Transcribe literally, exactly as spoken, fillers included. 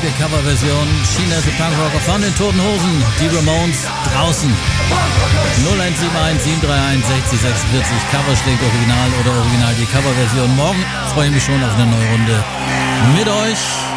Beispiel Coverversion China the Punk Rocker von den Toten Hosen, die Ramones, draußen. null eins sieben eins sieben drei eins sechzig sechsundvierzig, Cover schlägt Original oder Original die Coverversion. Morgen freue ich mich schon auf eine neue Runde mit euch.